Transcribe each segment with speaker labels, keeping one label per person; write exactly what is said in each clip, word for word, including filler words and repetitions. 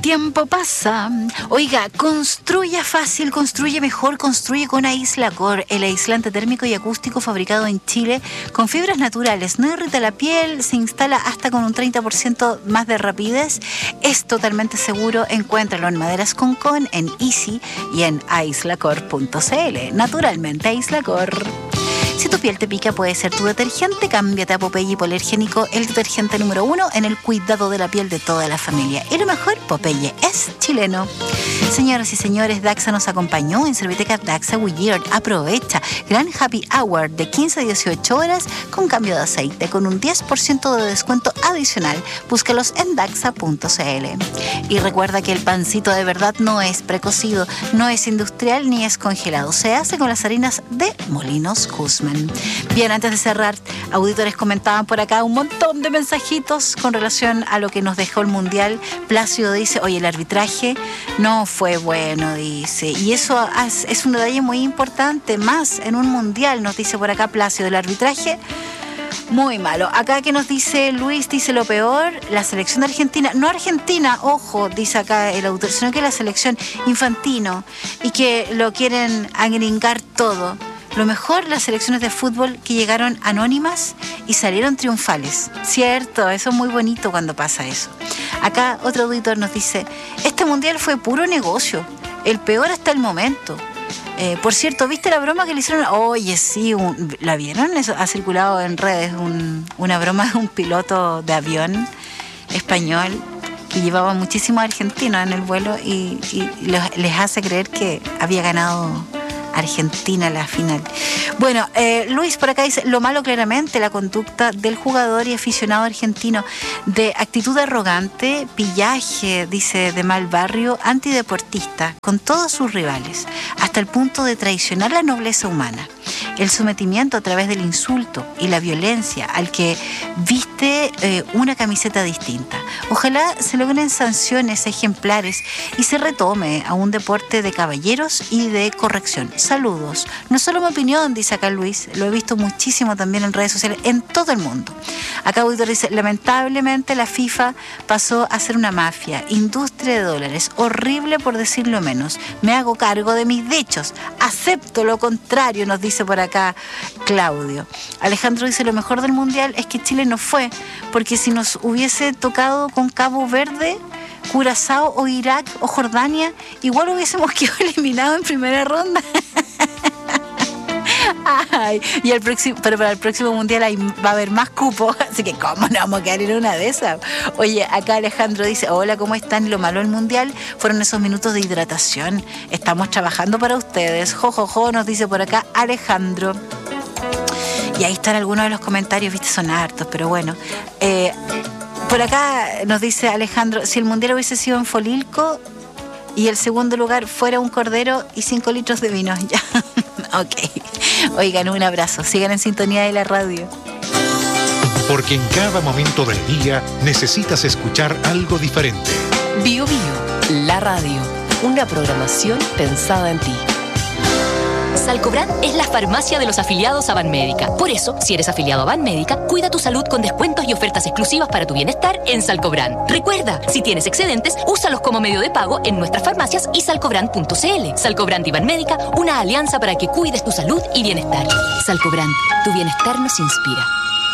Speaker 1: Tiempo pasa. Oiga, construya fácil, construye mejor, construye con Aislacor, el aislante térmico y acústico fabricado en Chile con fibras naturales. No irrita la piel, se instala hasta con un treinta por ciento más de rapidez. Es totalmente seguro. Encuéntralo en Maderas Concon, en Easy y en aislacor punto c l. Naturalmente, Aislacor. Si tu piel te pica, puede ser tu detergente. Cámbiate a Popeye Hipoalergénico, el detergente número uno en el cuidado de la piel de toda la familia. Y lo mejor, Popeye es chileno. Señoras y señores, Daxa nos acompañó en Serviteca Daxa Weird. Aprovecha gran happy hour de quince a dieciocho horas con cambio de aceite con un diez por ciento de descuento adicional. Búscalos en daxa punto c l. Y recuerda que el pancito de verdad no es precocido, no es industrial ni es congelado. Se hace con las harinas de Molinos Guzmán. Bien, antes de cerrar, auditores comentaban por acá un montón de mensajitos con relación a lo que nos dejó el Mundial. Plácido dice, oye, el arbitraje no fue bueno, dice. Y eso es un detalle muy importante, más en un Mundial, nos dice por acá Plácido, el arbitraje muy malo. Acá que nos dice Luis, dice lo peor, la selección de Argentina, no Argentina, ojo, dice acá el autor, sino que la selección Infantino, y que lo quieren agringar todo. Lo mejor, las selecciones de fútbol que llegaron anónimas y salieron triunfales. Cierto, eso es muy bonito cuando pasa eso. Acá otro auditor nos dice, este mundial fue puro negocio, el peor hasta el momento. Eh, por cierto, ¿viste la broma que le hicieron? Oye, sí, un, ¿la vieron? Eso ha circulado en redes, un, una broma de un piloto de avión español que llevaba muchísimos argentinos en el vuelo y, y les, les hace creer que había ganado Argentina la final. Bueno, eh, Luis por acá dice, lo malo claramente la conducta del jugador y aficionado argentino, de actitud arrogante, pillaje, dice, de mal barrio, antideportista, con todos sus rivales, hasta el punto de traicionar la nobleza humana. El sometimiento a través del insulto y la violencia al que viste eh, una camiseta distinta. Ojalá se logren sanciones ejemplares y se retome a un deporte de caballeros y de corrección. Saludos. No solo mi opinión, dice acá Luis, lo he visto muchísimo también en redes sociales en todo el mundo. Acá Víctor dice, lamentablemente la FIFA pasó a ser una mafia, industria de dólares, horrible por decirlo menos. Me hago cargo de mis dichos, acepto lo contrario, nos dice por acá Claudio. Alejandro dice, lo mejor del mundial es que Chile no fue, porque si nos hubiese tocado con Cabo Verde, Curazao o Irak o Jordania, igual hubiésemos quedado eliminados en primera ronda. Ay, y el próximo, pero para el próximo mundial ahí va a haber más cupos, así que cómo no vamos a quedar en una de esas. Oye, acá Alejandro dice, hola, ¿cómo están? Lo malo del mundial fueron esos minutos de hidratación. Estamos trabajando para ustedes. Jojojo, jo, jo, nos dice por acá Alejandro. Y ahí están algunos de los comentarios, viste, son hartos, pero bueno. Eh, por acá nos dice Alejandro, si el mundial hubiese sido en Folilco y el segundo lugar fuera un cordero y cinco litros de vino, ya. Ok. Oigan, un abrazo. Sigan en sintonía de la radio.
Speaker 2: Porque en cada momento del día necesitas escuchar algo diferente.
Speaker 3: Bio Bio, la radio. Una programación pensada en ti.
Speaker 4: Salcobran es la farmacia de los afiliados a Banmédica. Por eso, si eres afiliado a Banmédica, cuida tu salud con descuentos y ofertas exclusivas para tu bienestar en Salcobran. Recuerda, si tienes excedentes, úsalos como medio de pago en nuestras farmacias y salcobran punto c l. Salcobran y Banmédica, una alianza para que cuides tu salud y bienestar. Salcobran, tu bienestar nos inspira.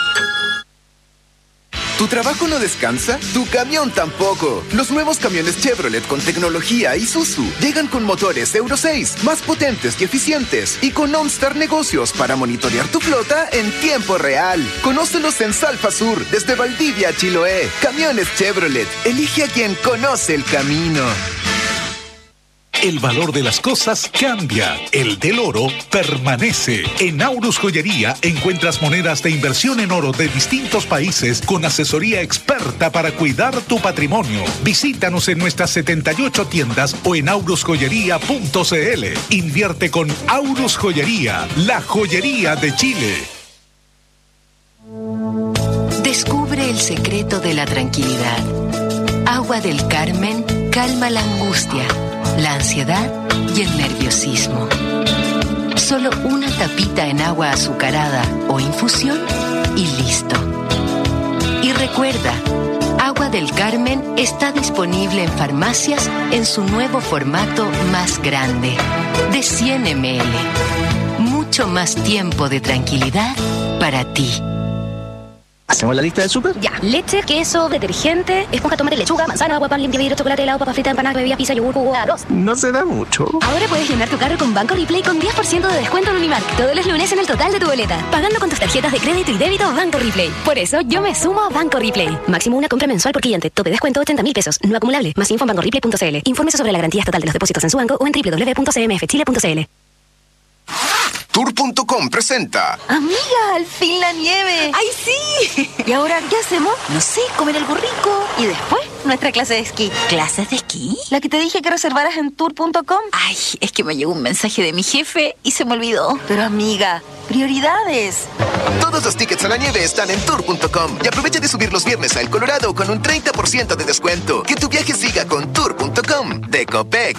Speaker 5: ¿Tu trabajo no descansa? ¡Tu camión tampoco! Los nuevos camiones Chevrolet con tecnología Isuzu llegan con motores Euro seis, más potentes y eficientes, y con OnStar Negocios para monitorear tu flota en tiempo real. Conócelos en Salfa Sur, desde Valdivia a Chiloé. Camiones Chevrolet. Elige a quien conoce el camino.
Speaker 2: El valor de las cosas cambia. El del oro permanece. En Aurus Joyería encuentras monedas de inversión en oro de distintos países con asesoría experta para cuidar tu patrimonio. Visítanos en nuestras setenta y ocho tiendas o en aurus joyería punto c l. Invierte con Aurus Joyería, la joyería de Chile.
Speaker 3: Descubre el secreto de la tranquilidad. Agua del Carmen calma la angustia, la ansiedad y el nerviosismo. Solo una tapita en agua azucarada o infusión y listo. Y recuerda, Agua Agua del Carmen está disponible en farmacias en su nuevo formato más grande, de cien mililitros. Mucho más tiempo de tranquilidad para ti.
Speaker 6: ¿Hacemos la lista del súper?
Speaker 7: Ya. Leche, queso, detergente, esponja, tomate, lechuga, manzana, agua, pan, limpia vidrio, chocolate, helado, papa frita, empanada, bebida, pizza, yogur, jugo, arroz.
Speaker 6: No se da mucho.
Speaker 7: Ahora puedes llenar tu carro con Banco Replay con diez por ciento de descuento en Unimark todos los lunes en el total de tu boleta, pagando con tus tarjetas de crédito y débito Banco Replay. Por eso yo me sumo a Banco Replay. Máximo una compra mensual por cliente. Tope descuento ochenta mil pesos. No acumulable. Más info en banco replay punto c l. Infórmese sobre la garantía total de los depósitos en su banco o en doble u doble u doble u punto c m f chile punto c l.
Speaker 5: Tour punto com presenta.
Speaker 1: Amiga, al fin la nieve. ¡Ay, sí! ¿Y ahora qué hacemos? No sé, comer algo rico. Y después, nuestra clase de esquí. ¿Clases de esquí? La que te dije que reservaras en tour punto com. Ay, es que me llegó un mensaje de mi jefe y se me olvidó. Pero amiga, prioridades.
Speaker 5: Todos los tickets a la nieve están en tour punto com. Y aprovecha de subir los viernes a El Colorado con un treinta por ciento de descuento. Que tu viaje siga con tour punto com de Copec.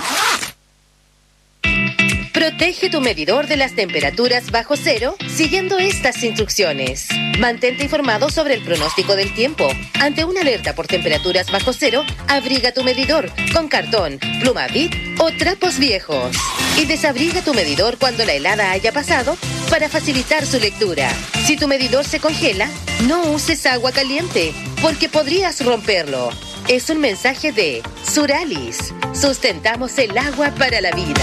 Speaker 8: Protege tu medidor de las temperaturas bajo cero siguiendo estas instrucciones. Mantente informado sobre el pronóstico del tiempo. Ante una alerta por temperaturas bajo cero, abriga tu medidor con cartón, pluma Bic o trapos viejos. Y desabriga tu medidor cuando la helada haya pasado para facilitar su lectura. Si tu medidor se congela, no uses agua caliente porque podrías romperlo. Es un mensaje de Suralis. Sustentamos el agua para la vida.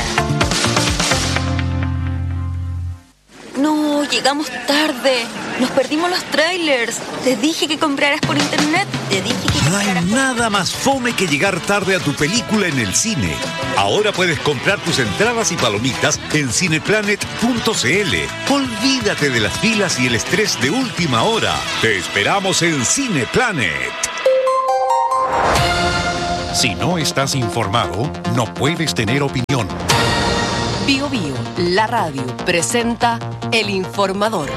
Speaker 1: No, llegamos tarde. Nos perdimos los trailers. Te dije que compraras por internet. Te dije que
Speaker 9: No hay nada más fome que llegar tarde a tu película en el cine. Ahora puedes comprar tus entradas y palomitas en cineplanet punto c l. Olvídate de las filas y el estrés de última hora. Te esperamos en Cineplanet.
Speaker 2: Si no estás informado, no puedes tener opinión.
Speaker 10: Bio Bio, la radio, presenta El Informador.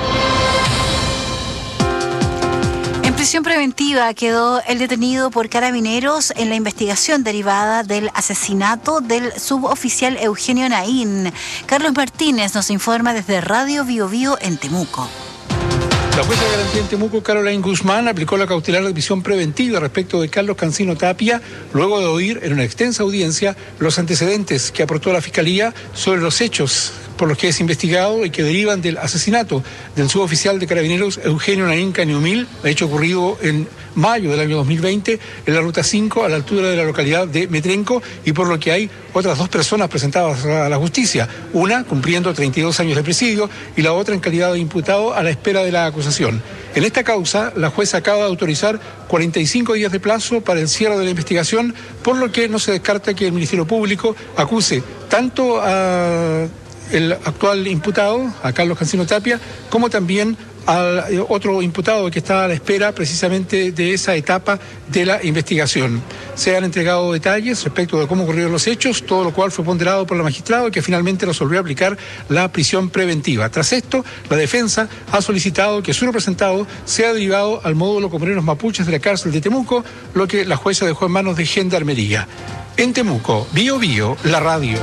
Speaker 1: En prisión preventiva quedó el detenido por Carabineros en la investigación derivada del asesinato del suboficial Eugenio Naín. Carlos Martínez nos informa desde Radio Bio Bio en Temuco.
Speaker 11: La jueza de garantía en Temuco, Caroline Guzmán, aplicó la cautelar de prisión preventiva respecto de Carlos Cancino Tapia, luego de oír en una extensa audiencia los antecedentes que aportó la Fiscalía sobre los hechos por los que es investigado y que derivan del asesinato del suboficial de Carabineros Eugenio Naín Cañumil, hecho ocurrido en mayo del año dos mil veinte en la Ruta cinco a la altura de la localidad de Metrenco, y por lo que hay otras dos personas presentadas a la justicia, una cumpliendo treinta y dos años de presidio y la otra en calidad de imputado a la espera de la acusación. En esta causa, la jueza acaba de autorizar cuarenta y cinco días de plazo para el cierre de la investigación, por lo que no se descarta que el Ministerio Público acuse tanto a el actual imputado, a Carlos Cancino Tapia, como también al otro imputado que está a la espera precisamente de esa etapa de la investigación. Se han entregado detalles respecto de cómo ocurrieron los hechos, todo lo cual fue ponderado por la magistrada, que finalmente resolvió aplicar la prisión preventiva. Tras esto, la defensa ha solicitado que su representado sea derivado al módulo Comuneros Mapuches de la cárcel de Temuco, lo que la jueza dejó en manos de Gendarmería. En Temuco, Bio Bio, la radio.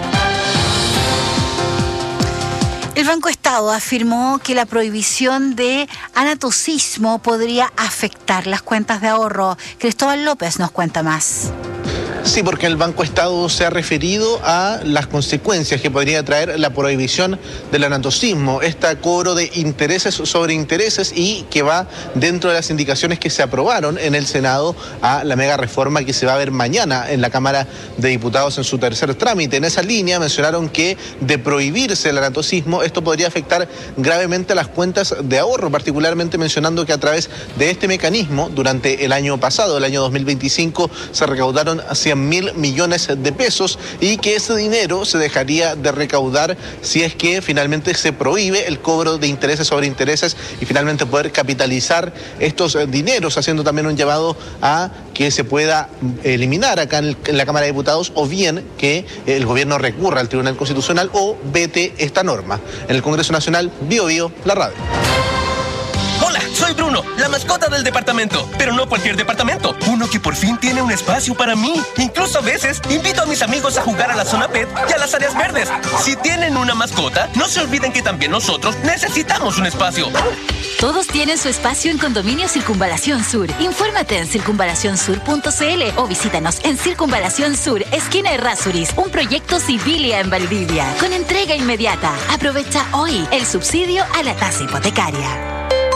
Speaker 1: El Banco Estado afirmó que la prohibición de anatocismo podría afectar las cuentas de ahorro. Cristóbal López nos cuenta más.
Speaker 12: Sí, porque el Banco Estado se ha referido a las consecuencias que podría traer la prohibición del anatocismo, este cobro de intereses sobre intereses, y que va dentro de las indicaciones que se aprobaron en el Senado a la mega reforma que se va a ver mañana en la Cámara de Diputados en su tercer trámite. En esa línea mencionaron que de prohibirse el anatocismo, esto podría afectar gravemente a las cuentas de ahorro, particularmente mencionando que a través de este mecanismo, durante el año pasado, el año dos mil veinticinco, se recaudaron cien mil millones de pesos, y que ese dinero se dejaría de recaudar si es que finalmente se prohíbe el cobro de intereses sobre intereses, y finalmente poder capitalizar estos dineros, haciendo también un llamado a que se pueda eliminar acá en, el, en la Cámara de Diputados, o bien que el gobierno recurra al Tribunal Constitucional o vete esta norma. En el Congreso Nacional, Bio Bio, la radio.
Speaker 13: Hola, Soy Bruno, la mascota del departamento. Pero no cualquier departamento. Uno que por fin tiene un espacio para mí. Incluso a veces invito a mis amigos a jugar a la zona pet y a las áreas verdes. Si tienen una mascota, no se olviden que también nosotros necesitamos un espacio.
Speaker 14: Todos tienen su espacio en Condominio Circunvalación Sur. Infórmate en circunvalación sur punto c l o visítanos en Circunvalación Sur, esquina Errázuriz, un proyecto Civilia en Valdivia, con entrega inmediata. Aprovecha hoy el subsidio a la tasa hipotecaria.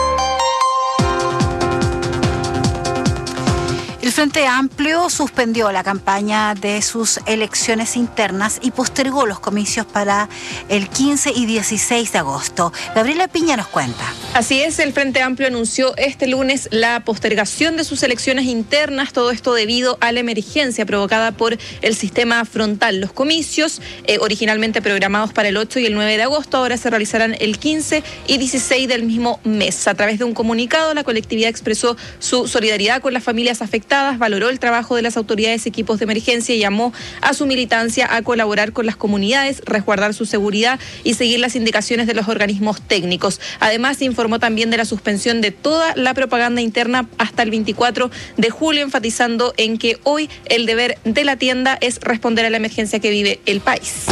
Speaker 1: El Frente Amplio suspendió la campaña de sus elecciones internas y postergó los comicios para el quince y dieciséis de agosto. Gabriela Piña nos cuenta.
Speaker 15: Así es, el Frente Amplio anunció este lunes la postergación de sus elecciones internas, todo esto debido a la emergencia provocada por el sistema frontal. Los comicios, eh, originalmente programados para el ocho y el nueve de agosto, ahora se realizarán el quince y dieciséis del mismo mes. A través de un comunicado, la colectividad expresó su solidaridad con las familias afectadas, valoró el trabajo de las autoridades y equipos de emergencia y llamó a su militancia a colaborar con las comunidades, resguardar su seguridad y seguir las indicaciones de los organismos técnicos. Además, informó también de la suspensión de toda la propaganda interna hasta el veinticuatro de julio, enfatizando en que hoy el deber de la tienda es responder a la emergencia que vive el país.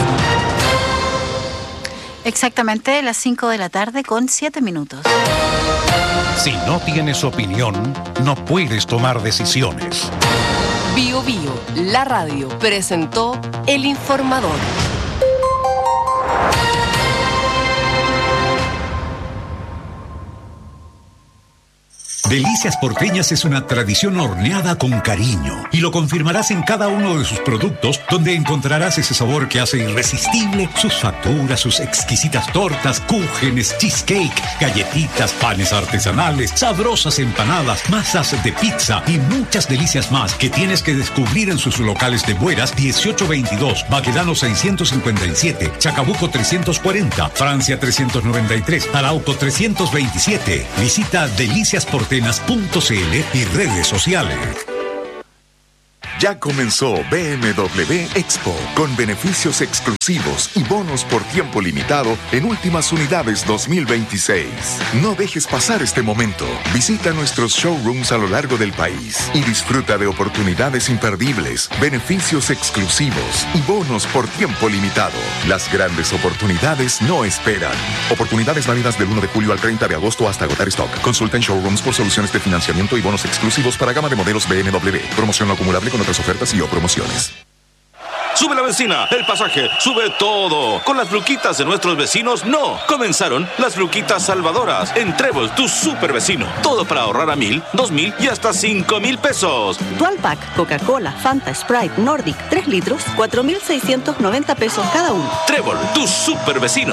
Speaker 1: Exactamente las cinco de la tarde con siete minutos.
Speaker 2: Si no tienes opinión, no puedes tomar decisiones.
Speaker 10: Bio Bio, la radio, presentó El Informador.
Speaker 9: Delicias Porteñas es una tradición horneada con cariño y lo confirmarás en cada uno de sus productos, donde encontrarás ese sabor que hace irresistible sus facturas, sus exquisitas tortas, cúgenes, cheesecake, galletitas, panes artesanales, sabrosas empanadas, masas de pizza y muchas delicias más que tienes que descubrir en sus locales de Bueras dieciocho veintidós, Baquedano seiscientos cincuenta y siete, Chacabuco trescientos cuarenta, Francia trescientos noventa y tres, Arauco trescientos veintisiete. Visita Delicias Porteñas punto c l y redes sociales.
Speaker 16: Ya comenzó B M W Expo, con beneficios exclusivos y bonos por tiempo limitado en últimas unidades dos mil veintiséis. No dejes pasar este momento. Visita nuestros showrooms a lo largo del país y disfruta de oportunidades imperdibles, beneficios exclusivos y bonos por tiempo limitado. Las grandes oportunidades no esperan. Oportunidades válidas del uno de julio al treinta de agosto hasta agotar stock. Consulta en showrooms por soluciones de financiamiento y bonos exclusivos para gama de modelos B M W. Promoción no acumulable con otras ofertas y o promociones.
Speaker 17: Sube la benzina, el pasaje, sube todo. Con las luquitas de nuestros vecinos, no. Comenzaron las luquitas salvadoras en Trébol, tu super vecino. Todo para ahorrar a mil, dos mil y hasta cinco mil pesos.
Speaker 18: Dual Pack, Coca-Cola, Fanta, Sprite, Nordic, tres litros, cuatro mil seiscientos noventa pesos cada uno.
Speaker 17: Trébol, tu super vecino.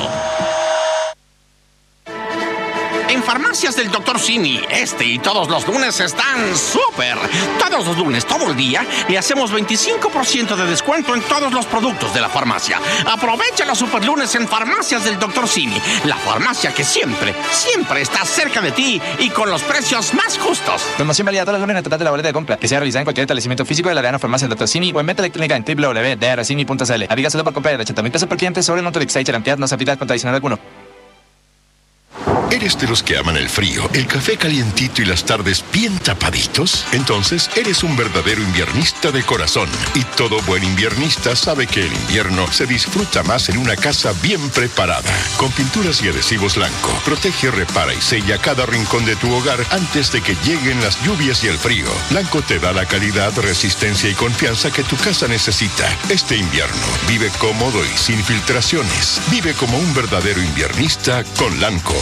Speaker 19: En Farmacias del doctor Simi, este y todos los lunes están súper. Todos los lunes, todo el día, le hacemos veinticinco por ciento de descuento en todos los productos de la farmacia. Aprovecha los super lunes en Farmacias del doctor Simi, la farmacia que siempre, siempre está cerca de ti y con los precios más justos.
Speaker 20: Promoción válida todos los lunes en el total de la boleta de compra, que sea realizada en cualquier establecimiento físico de la Arena Farmacia del doctor Simi o en venta electrónica en w w w punto d r simi punto c l. Aplica solo por compra de ochenta mil pesos por cliente sobre el monto de Excite Charantidad, no se aplica contra adicional alguno.
Speaker 21: ¿Eres de los que aman el frío, el café calientito y las tardes bien tapaditos? Entonces, eres un verdadero inviernista de corazón. Y todo buen inviernista sabe que el invierno se disfruta más en una casa bien preparada. Con pinturas y adhesivos Lanco, protege, repara y sella cada rincón de tu hogar antes de que lleguen las lluvias y el frío. Lanco te da la calidad, resistencia y confianza que tu casa necesita. Este invierno, vive cómodo y sin filtraciones. Vive como un verdadero inviernista con Lanco.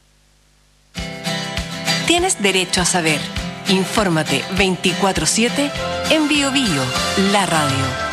Speaker 10: Tienes derecho a saber. Infórmate veinticuatro siete en Bio Bio, la radio.